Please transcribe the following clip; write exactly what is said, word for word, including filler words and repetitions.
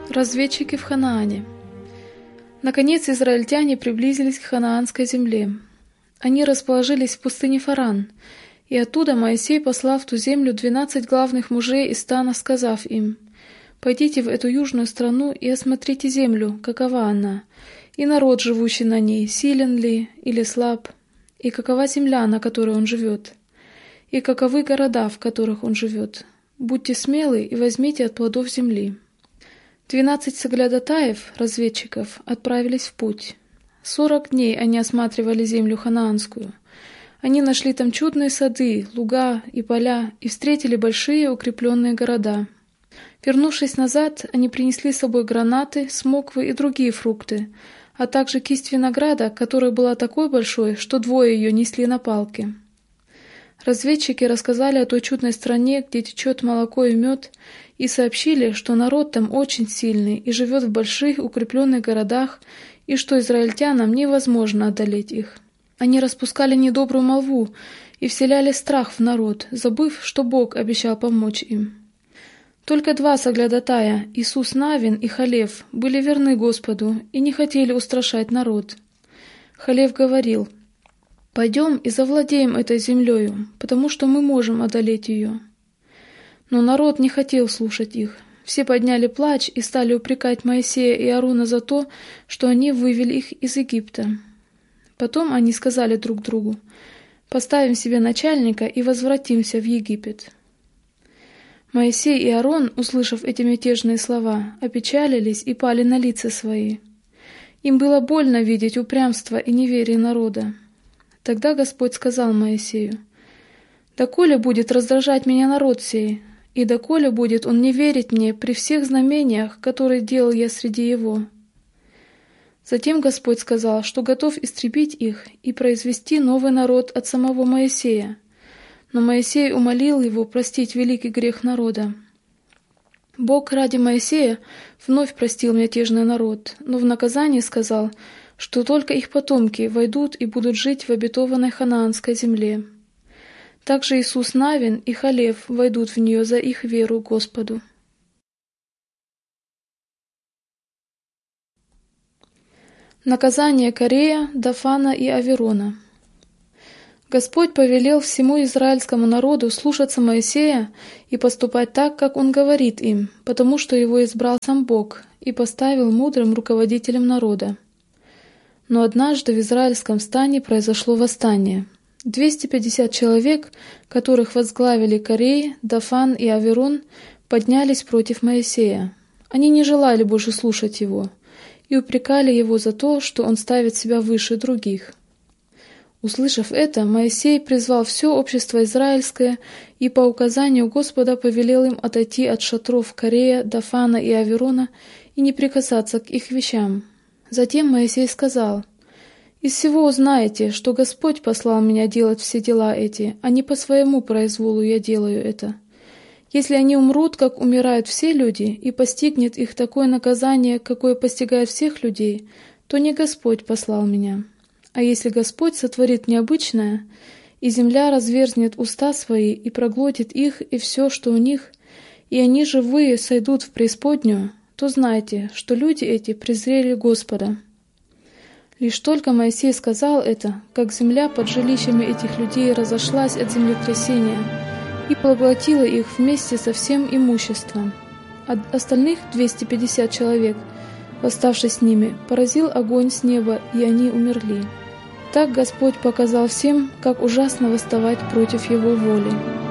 Разведчики в Ханаане. Наконец израильтяне приблизились к ханаанской земле. Они расположились в пустыне Фаран, и оттуда Моисей послал в ту землю двенадцать главных мужей из стана, сказав им: «Пойдите в эту южную страну и осмотрите землю, какова она, и народ, живущий на ней, силен ли или слаб, и какова земля, на которой он живет, и каковы города, в которых он живет. Будьте смелы и возьмите от плодов земли». Двенадцать соглядатаев, разведчиков, отправились в путь. Сорок дней они осматривали землю ханаанскую. Они нашли там чудные сады, луга и поля и встретили большие укрепленные города. Вернувшись назад, они принесли с собой гранаты, смоквы и другие фрукты, а также кисть винограда, которая была такой большой, что двое ее несли на палке. Разведчики рассказали о той чудной стране, где течет молоко и мед, и сообщили, что народ там очень сильный и живет в больших укрепленных городах, и что израильтянам невозможно одолеть их. Они распускали недобрую молву и вселяли страх в народ, забыв, что Бог обещал помочь им. Только два соглядатая, Иисус Навин и Халев, были верны Господу и не хотели устрашать народ. Халев говорил: «Пойдем и завладеем этой землею, потому что мы можем одолеть ее». Но народ не хотел слушать их. Все подняли плач и стали упрекать Моисея и Ааруна за то, что они вывели их из Египта. Потом они сказали друг другу: «Поставим себе начальника и возвратимся в Египет». Моисей и Аарон, услышав эти мятежные слова, опечалились и пали на лица свои. Им было больно видеть упрямство и неверие народа. Тогда Господь сказал Моисею: «Доколе будет раздражать меня народ сей, и доколе будет он не верить мне при всех знамениях, которые делал я среди его?» Затем Господь сказал, что готов истребить их и произвести новый народ от самого Моисея. Но Моисей умолил его простить великий грех народа. Бог ради Моисея вновь простил мятежный народ, но в наказании сказал, что только их потомки войдут и будут жить в обетованной ханаанской земле. Также Иисус Навин и Халев войдут в нее за их веру Господу. Наказание Корея, Дафана и Аверона. Господь повелел всему израильскому народу слушаться Моисея и поступать так, как он говорит им, потому что его избрал сам Бог и поставил мудрым руководителем народа. Но однажды в израильском стане произошло восстание. двести пятьдесят человек, которых возглавили Корей, Дафан и Аверон, поднялись против Моисея. Они не желали больше слушать его и упрекали его за то, что он ставит себя выше других. Услышав это, Моисей призвал все общество израильское и по указанию Господа повелел им отойти от шатров Корея, Дафана и Аверона и не прикасаться к их вещам. Затем Моисей сказал: «Из всего узнаете, что Господь послал меня делать все дела эти, а не по своему произволу я делаю это. Если они умрут, как умирают все люди, и постигнет их такое наказание, какое постигает всех людей, то не Господь послал меня. А если Господь сотворит необычное, и земля разверзнет уста свои и проглотит их и все, что у них, и они живые сойдут в преисподнюю, то знайте, что люди эти презрели Господа». Лишь только Моисей сказал это, как земля под жилищами этих людей разошлась от землетрясения и поглотила их вместе со всем имуществом. А остальных двести пятьдесят человек, восставшись с ними, поразил огонь с неба, и они умерли. Так Господь показал всем, как ужасно восставать против Его воли.